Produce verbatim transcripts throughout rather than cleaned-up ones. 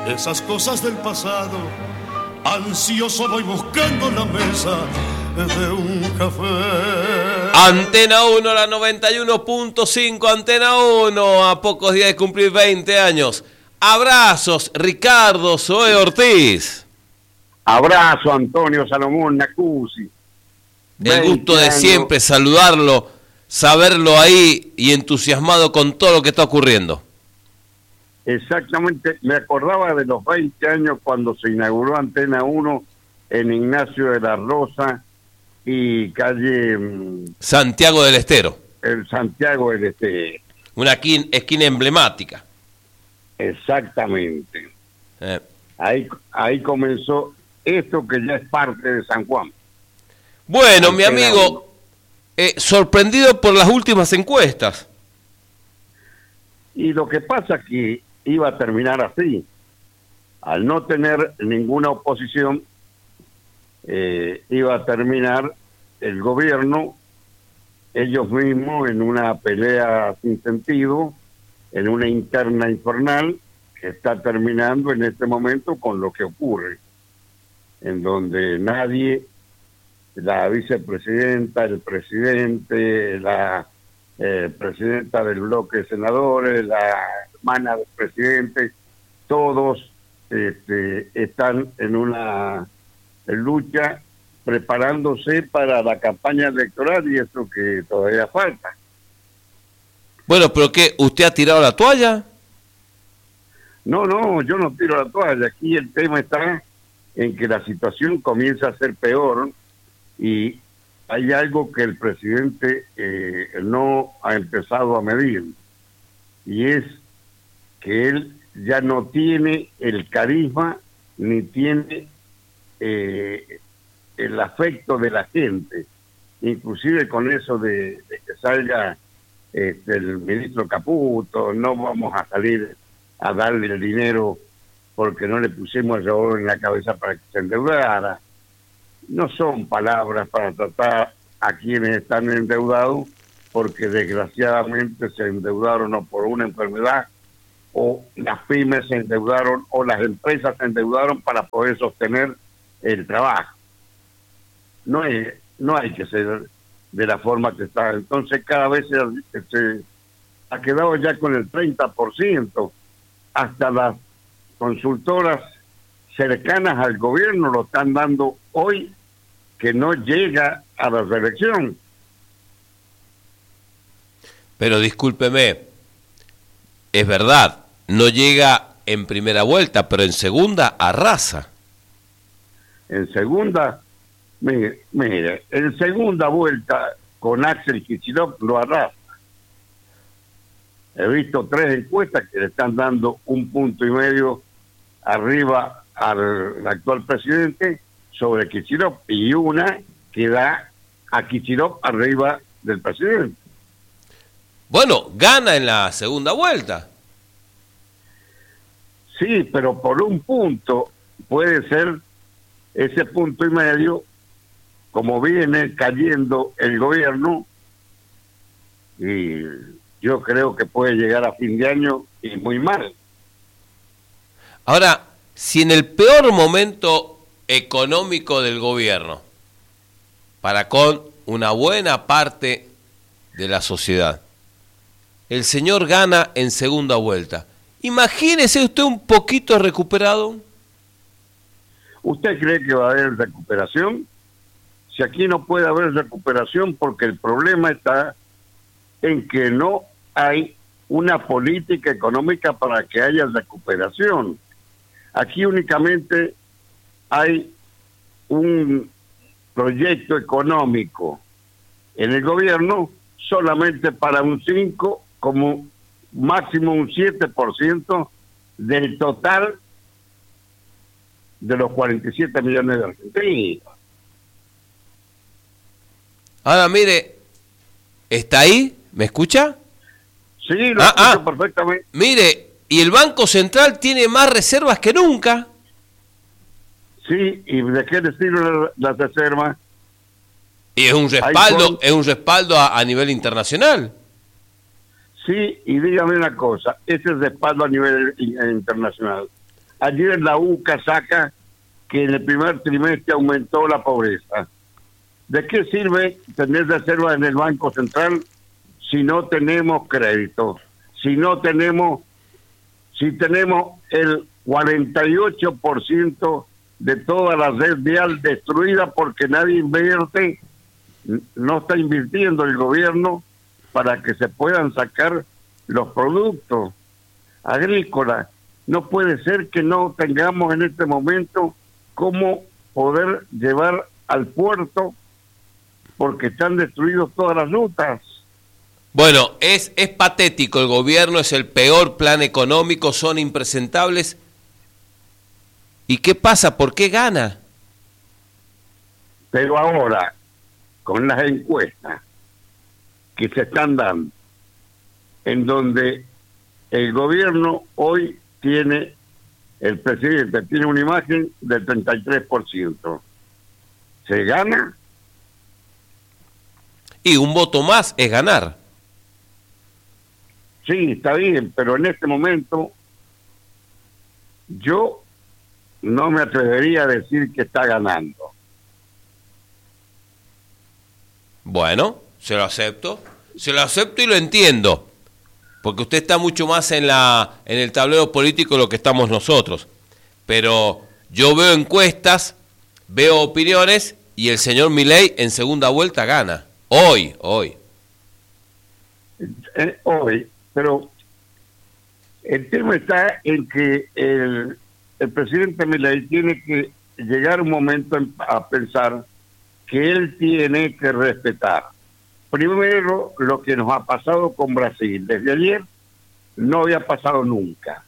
esas cosas del pasado. Ansioso voy buscando la mesa de un café. Antena uno, la noventa y uno punto cinco, Antena uno, a pocos días de cumplir veinte años. Abrazos, Ricardo Zoe Ortiz. Abrazo, Antonio Salomón Nacuzzi. El gusto de siempre saludarlo, saberlo ahí y entusiasmado con todo lo que está ocurriendo. Exactamente, me acordaba de los veinte años cuando se inauguró Antena uno en Ignacio de la Rosa y calle Santiago del Estero. El Santiago del Estero. Una esquina emblemática. Exactamente. Eh. Ahí, ahí comenzó esto que ya es parte de San Juan. Bueno, Antena mi amigo, eh, sorprendido por las últimas encuestas. Y lo que pasa es que iba a terminar así. Al no tener ninguna oposición, eh, iba a terminar el gobierno, ellos mismos, en una pelea sin sentido, en una interna infernal, que está terminando en este momento con lo que ocurre, en donde nadie, la vicepresidenta, el presidente, la eh, presidenta del bloque de senadores, la hermana del presidente, todos este, están en una lucha preparándose para la campaña electoral y eso que todavía falta. Bueno, pero ¿qué? ¿Usted ha tirado la toalla? No, no, yo no tiro la toalla. Aquí el tema está en que la situación comienza a ser peor y hay algo que el presidente eh, no ha empezado a medir, y es que él ya no tiene el carisma ni tiene eh, el afecto de la gente, inclusive con eso de, de que salga este, el ministro Caputo, no vamos a salir a darle el dinero porque no le pusimos el oro en la cabeza para que se endeudara. No son palabras para tratar a quienes están endeudados, porque desgraciadamente se endeudaron o por una enfermedad, o las pymes se endeudaron, o las empresas se endeudaron para poder sostener el trabajo. No hay, no hay que ser de la forma que está. Entonces cada vez se, se ha quedado ya con el treinta por ciento. Hasta las consultoras cercanas al gobierno lo están dando hoy, que no llega a la reelección. Pero discúlpeme, es verdad, no llega en primera vuelta, pero en segunda arrasa. En segunda, mire, mire, en segunda vuelta con Axel Kicillof lo arrasa. He visto tres encuestas que le están dando un punto y medio arriba al actual presidente sobre Kicillof y una que da a Kicillof arriba del presidente. Bueno, gana en la segunda vuelta. Sí, pero por un punto puede ser ese punto y medio, como viene cayendo el gobierno, y yo creo que puede llegar a fin de año y muy mal. Ahora, si en el peor momento económico del gobierno, para con una buena parte de la sociedad, el señor gana en segunda vuelta, imagínese usted un poquito recuperado. ¿Usted cree que va a haber recuperación? Si aquí no puede haber recuperación, porque el problema está en que no hay una política económica para que haya recuperación. Aquí únicamente hay un proyecto económico en el gobierno solamente para un cinco, como máximo un siete por ciento del total de los cuarenta y siete millones de argentinos. Ahora mire, ¿está ahí? ¿Me escucha? Sí, lo ah, escucho ah, perfectamente. Mire, y el Banco Central tiene más reservas que nunca. Sí, ¿y de qué le sirven las reservas? Y es un respaldo, es un respaldo a, a nivel internacional. Sí, y dígame una cosa, ese respaldo a nivel internacional, ayer la U C A saca que en el primer trimestre aumentó la pobreza. ¿De qué sirve tener reservas en el Banco Central si no tenemos crédito? Si no tenemos, si tenemos el cuarenta y ocho por ciento de toda la red vial destruida porque nadie invierte, no está invirtiendo el gobierno para que se puedan sacar los productos agrícolas. No puede ser que no tengamos en este momento cómo poder llevar al puerto porque están destruidas todas las rutas. Bueno, es, es patético, el gobierno es el peor plan económico, son impresentables. ¿Y qué pasa? ¿Por qué gana? Pero ahora, con las encuestas que se están dando, en donde el gobierno hoy tiene, el presidente tiene una imagen del treinta y tres por ciento. ¿Se gana? Y un voto más es ganar. Sí, está bien, pero en este momento yo no me atrevería a decir que está ganando. Bueno, se lo acepto, se lo acepto y lo entiendo, porque usted está mucho más en la en el tablero político de lo que estamos nosotros. Pero yo veo encuestas, veo opiniones y el señor Milei en segunda vuelta gana. Hoy, hoy. Eh, hoy, pero el tema está en que el, el presidente Milei tiene que llegar un momento en, a pensar que él tiene que respetar primero lo que nos ha pasado con Brasil. Desde ayer no había pasado nunca.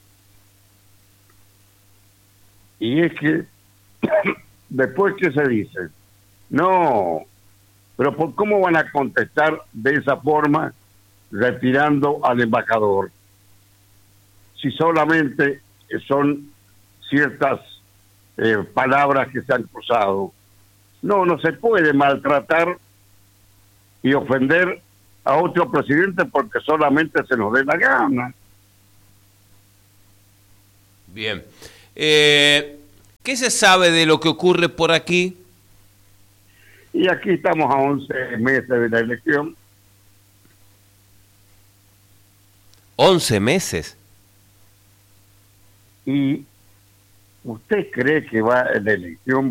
Y es que después que se dice, no, pero ¿por cómo van a contestar de esa forma retirando al embajador? Si solamente son ciertas eh, palabras que se han cruzado. No, no se puede maltratar y ofender a otro presidente porque solamente se nos dé la gana. Bien. Eh, ¿Qué se sabe de lo que ocurre por aquí? Y aquí estamos a once meses de la elección. once meses. ¿Y usted cree que va la elección